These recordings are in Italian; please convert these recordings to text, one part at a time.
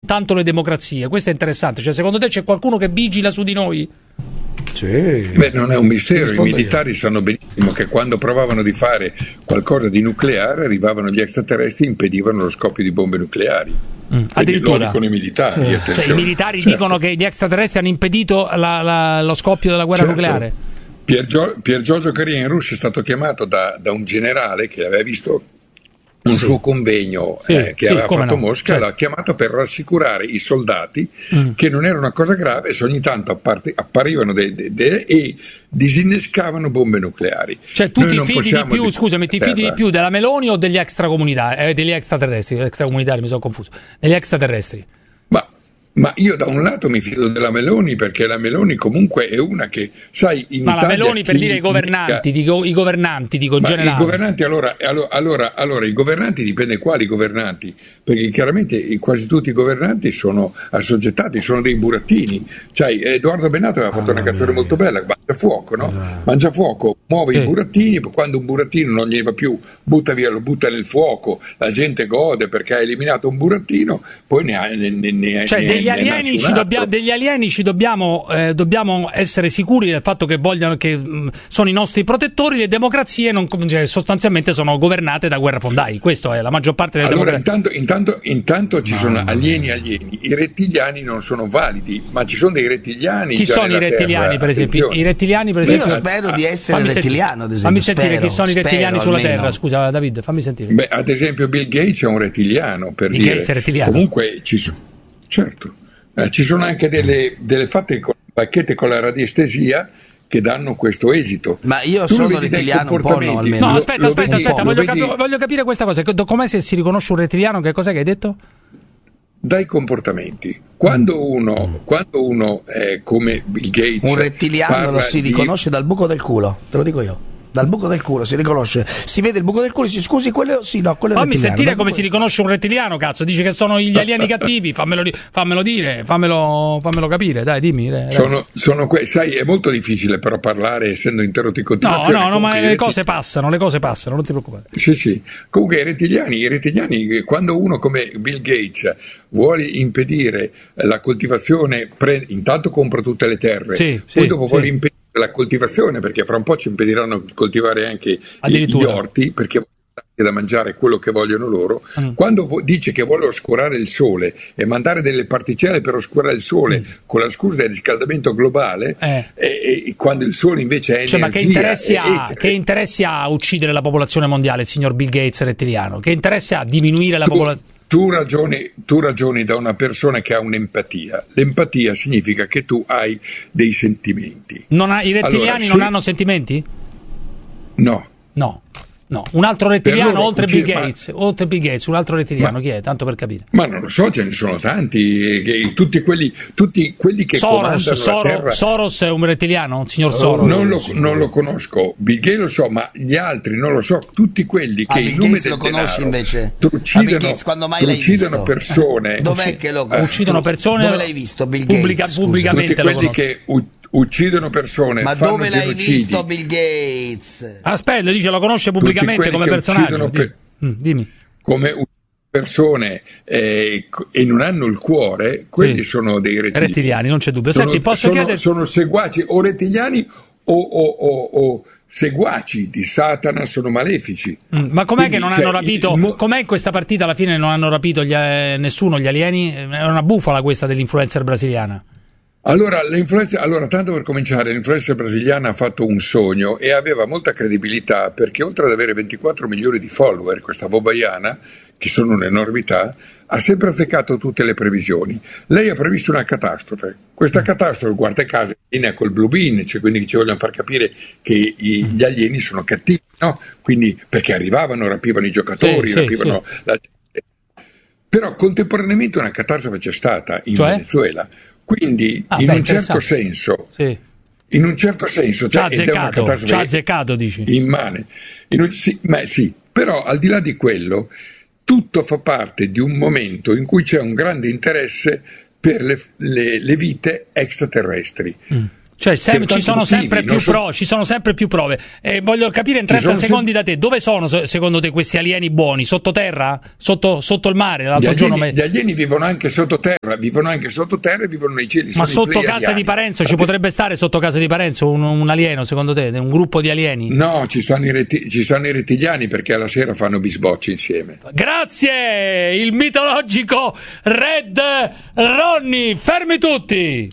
tanto le democrazie. Questo è interessante, cioè secondo te c'è qualcuno che vigila su di noi? Sì. Beh, non è un mistero, i militari sanno benissimo che quando provavano di fare qualcosa di nucleare arrivavano gli extraterrestri e impedivano lo scoppio di bombe nucleari. Addirittura lo dicono i militari, cioè, i militari dicono che gli extraterrestri hanno impedito lo scoppio della guerra nucleare. Pier Giorgio Caria in Russia è stato chiamato da un generale che aveva visto un suo convegno che aveva fatto Mosca, l'ha chiamato per rassicurare i soldati che non era una cosa grave, se ogni tanto apparivano e disinnescavano bombe nucleari. Cioè tu ti fidi di più, scusami, ti fidi di più della Meloni o degli extracomunitari, degli extraterrestri? Extracomunitari, mi sono confuso. Degli extraterrestri. Ma io da un lato mi fido della Meloni, perché la Meloni comunque è una che, sai, in ma Italia la Meloni per dire i governanti, dico i generali. I governanti, allora i governanti, dipende quali governanti, perché chiaramente quasi tutti i governanti sono assoggettati, sono dei burattini. Cioè, Edoardo Bennato aveva fatto una canzone molto bella, Mangiafuoco, no? Mangiafuoco muove i burattini, quando un burattino non gli va più, butta via, lo butta nel fuoco, la gente gode perché ha eliminato un burattino, poi ne ha degli alieni ci dobbiamo essere sicuri del fatto che vogliono, che sono i nostri protettori. Le democrazie sostanzialmente sono governate da guerrafondai. Questo è la maggior parte delle democrazie. Intanto ci sono alieni. I rettiliani non sono validi, ma ci sono dei rettiliani. Chi sono i rettiliani, per esempio? I rettiliani, per esempio. Io spero di essere rettiliano, ad esempio. Fammi sentire chi sono i rettiliani sulla almeno. Terra. Scusa, David, fammi sentire. Beh, ad esempio, Bill Gates è un rettiliano, per Bill dire. Gates è rettiliano. Comunque certo, ci sono anche delle fatte con bacchette con la radiestesia che danno questo esito. Ma io sono rettiliano un po', no, almeno. No, aspetta, voglio capire questa cosa. Com'è se si riconosce un rettiliano? Che cos'è che hai detto? Dai comportamenti. Quando uno è come Bill Gates, un rettiliano lo si riconosce dal buco del culo, te lo dico io. Dal buco del culo si riconosce, si vede il buco del culo e si scusi, quello sì, no, quello è fammi rettiliano. Sentire come si riconosce un rettiliano, cazzo. Dice che sono gli alieni cattivi, fammelo dire, fammelo capire, dai, dimmi. Dai. Sai, è molto difficile però parlare essendo interrotti in continuazione. No, ma le cose passano, non ti preoccupare. Sì. Comunque i rettiliani, quando uno come Bill Gates vuole impedire la coltivazione, intanto compra tutte le terre, poi dopo vuole impedire la coltivazione, perché fra un po' ci impediranno di coltivare anche gli orti, perché da mangiare quello che vogliono loro. Quando dice che vuole oscurare il sole e mandare delle particelle per oscurare il sole con la scusa del riscaldamento globale, e quando il sole invece è energia, ma che interessi ha uccidere la popolazione mondiale, il signor Bill Gates rettiliano? Che interessi ha diminuire la popolazione? Tu ragioni da una persona che ha un'empatia. L'empatia significa che tu hai dei sentimenti. I rettiliani non hanno sentimenti? No. Un altro rettiliano oltre Bill Gates, un altro rettiliano chi è? Tanto per capire. Ma non lo so, ce ne sono tanti, tutti quelli che comandano la Terra. Soros è un rettiliano, signor Soros? Non lo conosco, Bill Gates lo so, ma gli altri non lo so, tutti quelli che in nome del denaro invece? uccidono persone. Dov'è che lo uccidono persone? Dove l'hai visto Bill Gates? Pubblicamente tutti quelli che uccidono persone, ma fanno dove l'hai genocidi. visto Bill Gates? Aspetta, dice lo conosce pubblicamente come personaggio. Dimmi. Come persone e non hanno il cuore, quelli sono dei rettiliani, non c'è dubbio. Senti, posso chiedere? Sono seguaci o rettiliani o seguaci di Satana, sono malefici. Ma com'è che non hanno rapito? Com'è in questa partita alla fine non hanno rapito nessuno gli alieni? È una bufala questa dell'influencer brasiliana. Allora, tanto per cominciare, l'influencer brasiliana ha fatto un sogno e aveva molta credibilità, perché oltre ad avere 24 milioni di follower, questa Bobaiana, che sono un'enormità, ha sempre azzeccato tutte le previsioni. Lei ha previsto una catastrofe. Questa catastrofe, guarda caso, viene col Blue Beam, cioè quindi ci vogliono far capire che gli alieni sono cattivi, no? Quindi, perché rapivano i giocatori, rapivano la gente. Però contemporaneamente una catastrofe c'è stata in Venezuela. Quindi in un certo senso ci ha azzeccato, dici? Immane. Sì, però al di là di quello tutto fa parte di un momento in cui c'è un grande interesse per le vite extraterrestri. Cioè ci sono sempre più prove. Voglio capire in 30 secondi da te, dove sono secondo te questi alieni buoni? Sottoterra? Sotto il mare? Gli alieni vivono anche sottoterra e vivono nei cieli. Ma sotto casa di Parenzo ci potrebbe stare sotto casa di Parenzo un alieno, secondo te? Un gruppo di alieni? No, ci sono i rettiliani, perché alla sera fanno bisbocci insieme. Grazie! Il mitologico Red Ronny, fermi tutti!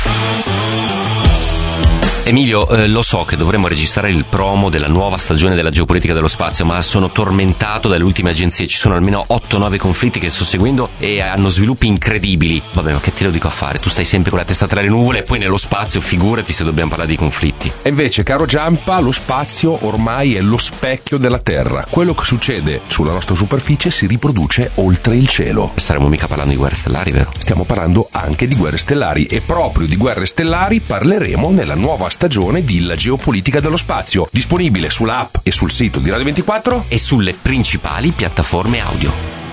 Emilio, lo so che dovremmo registrare il promo della nuova stagione della geopolitica dello spazio, ma sono tormentato dalle ultime agenzie. Ci sono almeno 8-9 conflitti che sto seguendo e hanno sviluppi incredibili. Vabbè, ma che te lo dico a fare? Tu stai sempre con la testa tra le nuvole e poi nello spazio, figurati se dobbiamo parlare di conflitti. E invece, caro Giampa, lo spazio ormai è lo specchio della Terra. Quello che succede sulla nostra superficie si riproduce oltre il cielo. Staremo mica parlando di guerre stellari, vero? Stiamo parlando anche di guerre stellari, e proprio di guerre stellari parleremo nella nuova stagione di La geopolitica dello spazio, disponibile sulla app e sul sito di Radio 24 e sulle principali piattaforme audio.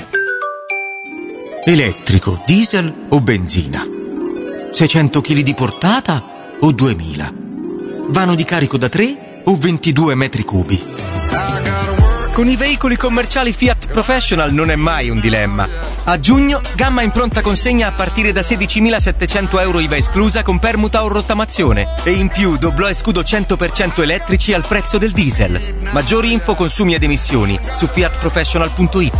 Elettrico, diesel o benzina? 600 kg di portata o 2000? Vano di carico da 3 o 22 metri cubi? Con i veicoli commerciali Fiat Professional non è mai un dilemma. A giugno, gamma in pronta consegna a partire da 16.700 euro IVA esclusa con permuta o rottamazione. E in più doblò e scudo 100% elettrici al prezzo del diesel. Maggiori info, consumi ed emissioni su fiatprofessional.it.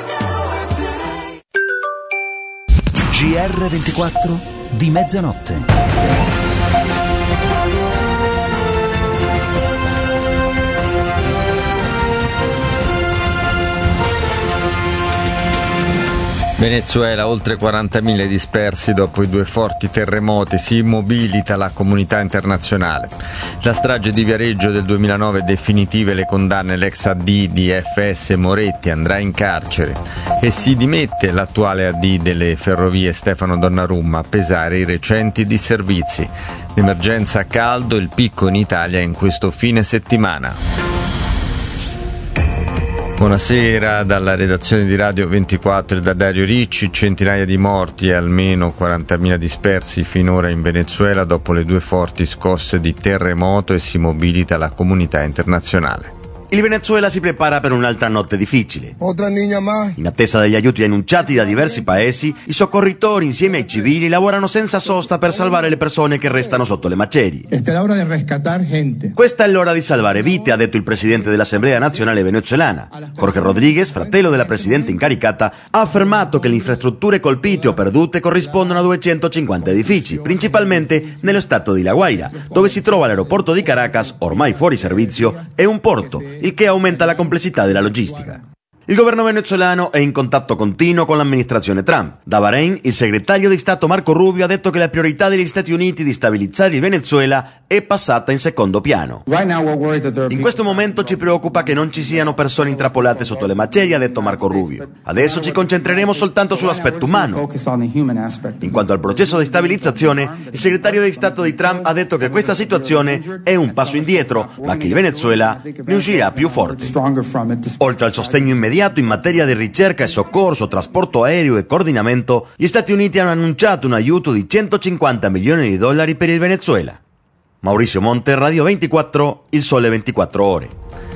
GR24 di mezzanotte. Venezuela, oltre 40.000 dispersi dopo i 2 forti terremoti, si immobilita la comunità internazionale. La strage di Viareggio del 2009, definitive le condanne, l'ex AD di FS Moretti andrà in carcere e si dimette l'attuale AD delle ferrovie Stefano Donnarumma a pesare i recenti disservizi. L'emergenza a caldo, il picco in Italia in questo fine settimana. Buonasera dalla redazione di Radio 24 e da Dario Ricci. Centinaia di morti e almeno 40.000 dispersi finora in Venezuela dopo le 2 forti scosse di terremoto, e si mobilita la comunità internazionale. Il Venezuela si prepara per un'altra notte difficile. In attesa degli aiuti annunciati da diversi paesi, i soccorritori insieme ai civili lavorano senza sosta per salvare le persone che restano sotto le macerie. Questa è l'ora di salvare vite, ha detto il presidente dell'Assemblea Nazionale venezuelana. Jorge Rodríguez, fratello della presidente incaricata, ha affermato che le infrastrutture colpite o perdute corrispondono a 250 edifici, principalmente nello stato di La Guaira, dove si trova l'aeroporto di Caracas, ormai fuori servizio, e un porto, il che aumenta la complessità della logistica. Il governo venezuelano è in contatto continuo con l'amministrazione Trump. Da Bahrain, il segretario di Stato Marco Rubio ha detto che la priorità degli Stati Uniti di stabilizzare il Venezuela è passata in secondo piano. In questo momento ci preoccupa che non ci siano persone intrappolate sotto le macerie, ha detto Marco Rubio. Adesso ci concentreremo soltanto sull'aspetto umano. In quanto al processo di stabilizzazione, il segretario di Stato di Trump ha detto che questa situazione è un passo indietro, ma che il Venezuela ne uscirà più forte. Oltre al sostegno immediato in materia di ricerca e soccorso, trasporto aereo e coordinamento, gli Stati Uniti hanno annunciato un aiuto di $150 milioni per il Venezuela. Maurizio Monte, Radio 24, Il Sole 24 Ore.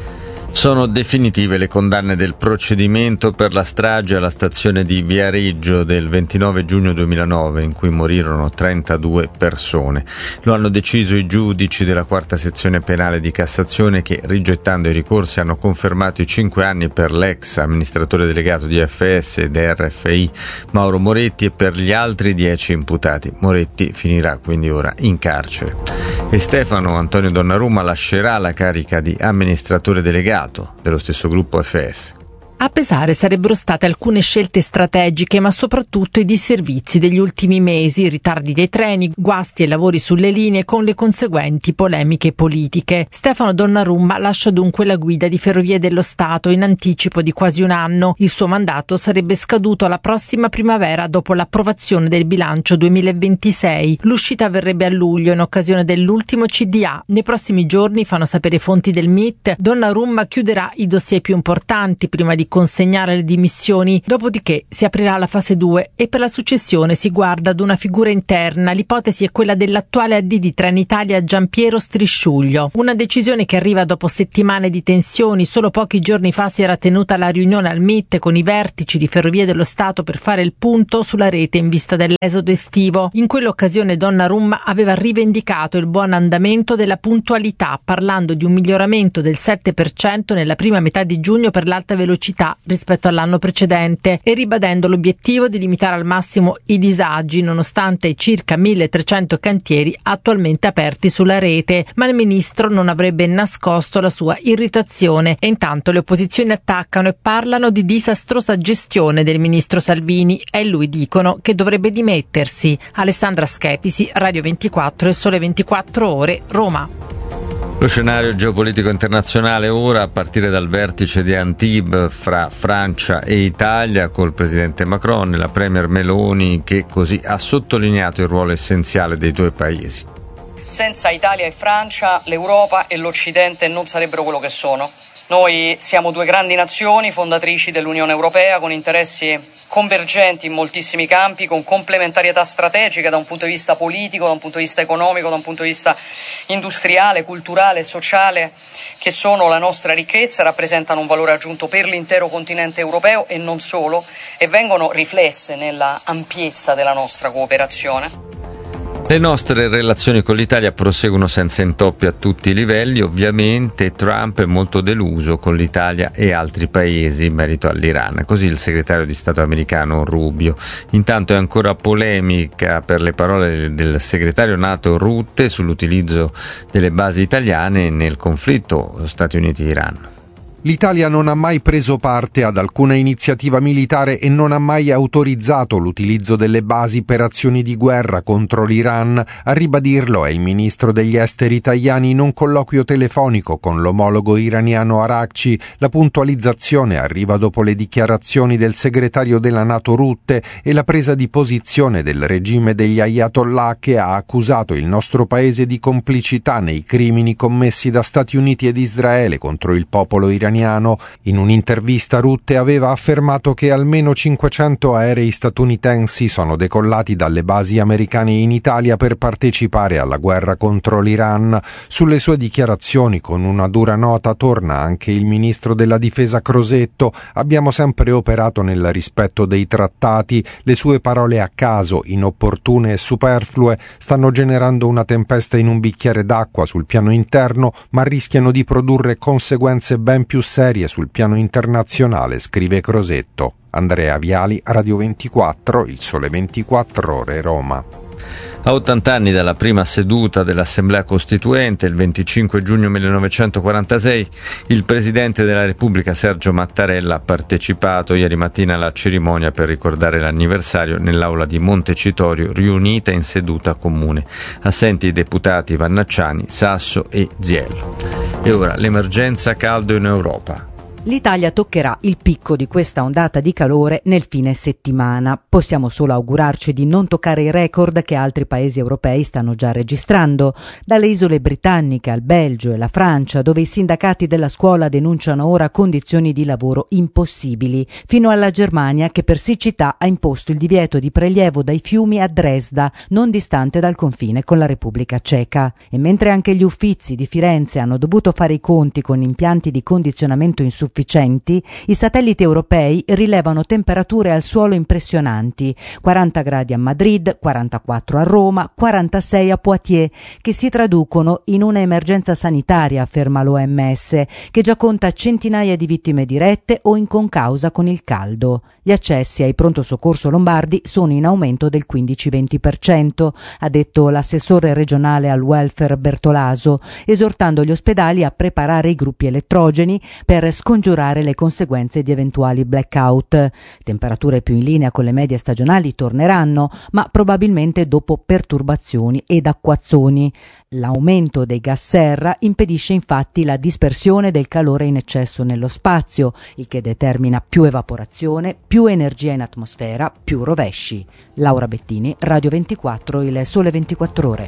Sono definitive le condanne del procedimento per la strage alla stazione di Viareggio del 29 giugno 2009, in cui morirono 32 persone. Lo hanno deciso i giudici della quarta sezione penale di Cassazione, che, rigettando i ricorsi, hanno confermato i 5 anni per l'ex amministratore delegato di FS ed RFI Mauro Moretti e per gli altri 10 imputati. Moretti finirà quindi ora in carcere. E Stefano Antonio Donnarumma lascerà la carica di amministratore delegato dello stesso gruppo FS. A pesare sarebbero state alcune scelte strategiche, ma soprattutto i disservizi degli ultimi mesi, ritardi dei treni, guasti e lavori sulle linee con le conseguenti polemiche politiche. Stefano Donnarumma lascia dunque la guida di Ferrovie dello Stato in anticipo di quasi un anno. Il suo mandato sarebbe scaduto la prossima primavera dopo l'approvazione del bilancio 2026. L'uscita avverrebbe a luglio in occasione dell'ultimo CDA. Nei prossimi giorni, fanno sapere fonti del MIT, Donnarumma chiuderà i dossier più importanti prima di di consegnare le dimissioni, dopodiché si aprirà la fase 2 e per la successione si guarda ad una figura interna. L'ipotesi è quella dell'attuale AD di Trenitalia Giampiero Strisciuglio. Una decisione che arriva dopo settimane di tensioni. Solo pochi giorni fa si era tenuta la riunione al MIT con i vertici di Ferrovie dello Stato per fare il punto sulla rete in vista dell'esodo estivo. In quell'occasione Donnarumma aveva rivendicato il buon andamento della puntualità, parlando di un miglioramento del 7% nella prima metà di giugno per l'alta velocità rispetto all'anno precedente e ribadendo l'obiettivo di limitare al massimo i disagi nonostante i circa 1300 cantieri attualmente aperti sulla rete. Ma il ministro non avrebbe nascosto la sua irritazione e intanto le opposizioni attaccano e parlano di disastrosa gestione del ministro Salvini e lui dicono che dovrebbe dimettersi. Alessandra Schepisi, Radio 24 e Sole 24 Ore, Roma. Lo scenario geopolitico internazionale ora, a partire dal vertice di Antibes fra Francia e Italia col presidente Macron e la premier Meloni, che così ha sottolineato il ruolo essenziale dei due paesi. Senza Italia e Francia l'Europa e l'Occidente non sarebbero quello che sono. Noi siamo due grandi nazioni fondatrici dell'Unione Europea con interessi convergenti in moltissimi campi, con complementarietà strategica da un punto di vista politico, da un punto di vista economico, da un punto di vista industriale, culturale, sociale, che sono la nostra ricchezza, rappresentano un valore aggiunto per l'intero continente europeo e non solo, e vengono riflesse nella ampiezza della nostra cooperazione. Le nostre relazioni con l'Italia proseguono senza intoppi a tutti i livelli. Ovviamente Trump è molto deluso con l'Italia e altri paesi in merito all'Iran, così il segretario di Stato americano Rubio. Intanto è ancora polemica per le parole del segretario NATO Rutte sull'utilizzo delle basi italiane nel conflitto Stati Uniti-Iran. L'Italia non ha mai preso parte ad alcuna iniziativa militare e non ha mai autorizzato l'utilizzo delle basi per azioni di guerra contro l'Iran. A ribadirlo è il ministro degli esteri italiani in un colloquio telefonico con l'omologo iraniano Araghchi. La puntualizzazione arriva dopo le dichiarazioni del segretario della NATO Rutte e la presa di posizione del regime degli Ayatollah, che ha accusato il nostro paese di complicità nei crimini commessi da Stati Uniti ed Israele contro il popolo iraniano. In un'intervista Rutte aveva affermato che almeno 500 aerei statunitensi sono decollati dalle basi americane in Italia per partecipare alla guerra contro l'Iran. Sulle sue dichiarazioni con una dura nota torna anche il ministro della difesa Crosetto. Abbiamo sempre operato nel rispetto dei trattati. Le sue parole a caso, inopportune e superflue, stanno generando una tempesta in un bicchiere d'acqua sul piano interno, ma rischiano di produrre conseguenze ben più serie sul piano internazionale, scrive Crosetto. Andrea Viali, Radio 24, Il Sole 24 Ore, Roma. A 80 anni dalla prima seduta dell'Assemblea Costituente, il 25 giugno 1946, il Presidente della Repubblica Sergio Mattarella ha partecipato ieri mattina alla cerimonia per ricordare l'anniversario nell'aula di Montecitorio, riunita in seduta comune. Assenti i deputati Vannacciani, Sasso e Ziello. E ora l'emergenza caldo in Europa. L'Italia toccherà il picco di questa ondata di calore nel fine settimana. Possiamo solo augurarci di non toccare i record che altri paesi europei stanno già registrando, dalle isole britanniche al Belgio e la Francia, dove i sindacati della scuola denunciano ora condizioni di lavoro impossibili, fino alla Germania, che per siccità ha imposto il divieto di prelievo dai fiumi a Dresda, non distante dal confine con la Repubblica Ceca. E mentre anche gli Uffizi di Firenze hanno dovuto fare i conti con impianti di condizionamento insufficienti, i satelliti europei rilevano temperature al suolo impressionanti: 40 gradi a Madrid, 44 a Roma, 46 a Poitiers, che si traducono in una emergenza sanitaria, afferma l'OMS, che già conta centinaia di vittime dirette o in concausa con il caldo. Gli accessi ai pronto soccorso lombardi sono in aumento del 15-20%, ha detto l'assessore regionale al welfare Bertolaso, esortando gli ospedali a preparare i gruppi elettrogeni per scongiurare le conseguenze di eventuali blackout. Temperature più in linea con le medie stagionali torneranno, ma probabilmente dopo perturbazioni ed acquazzoni. L'aumento dei gas serra impedisce infatti la dispersione del calore in eccesso nello spazio, il che determina più evaporazione, più energia in atmosfera, più rovesci. Laura Bettini, Radio 24, Il Sole 24 Ore.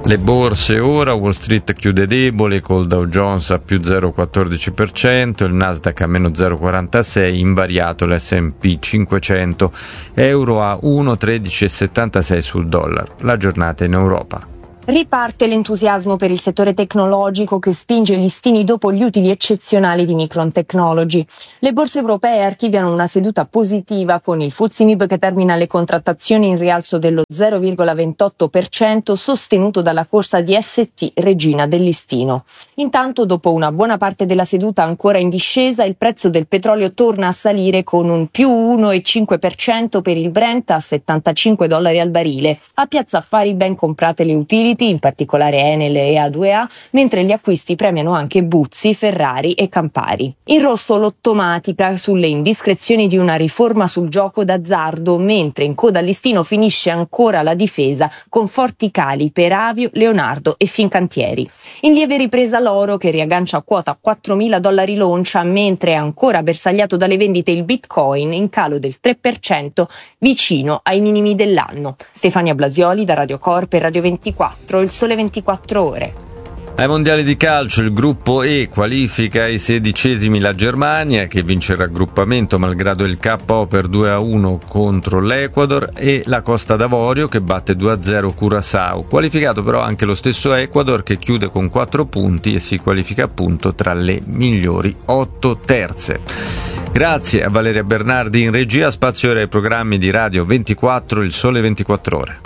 Le borse ora, Wall Street chiude debole col Dow Jones a più 0,14%, il Nasdaq a meno 0,46%, invariato l'S&P 500, euro a 1,1376 sul dollaro. La giornata in Europa. Riparte l'entusiasmo per il settore tecnologico che spinge gli listini dopo gli utili eccezionali di Micron Technology. Le borse europee archiviano una seduta positiva con il FTSE MIB che termina le contrattazioni in rialzo dello 0,28% sostenuto dalla corsa di ST regina del listino. Intanto, dopo una buona parte della seduta ancora in discesa, il prezzo del petrolio torna a salire con un più 1,5% per il Brent a $75 al barile. A Piazza Affari ben comprate le utility, in particolare Enel e A2A, mentre gli acquisti premiano anche Buzzi, Ferrari e Campari. In rosso l'Ottomatica sulle indiscrezioni di una riforma sul gioco d'azzardo, mentre in coda al listino finisce ancora la difesa con forti cali per Avio, Leonardo e Fincantieri. In lieve ripresa l'oro che riaggancia a quota $4.000 l'oncia, mentre è ancora bersagliato dalle vendite il Bitcoin in calo del 3% vicino ai minimi dell'anno. Stefania Blasioli da Radio Corp e Radio 24. Il Sole 24 Ore. Ai mondiali di calcio il gruppo E qualifica ai 16esimi la Germania che vince il raggruppamento malgrado il KO per 2-1 contro l'Ecuador e la Costa d'Avorio che batte 2-0 Curaçao. Qualificato però anche lo stesso Ecuador che chiude con 4 punti e si qualifica appunto tra le migliori 8 terze. Grazie a Valeria Bernardi in regia, spazio ora ai programmi di Radio 24, il Sole 24 Ore.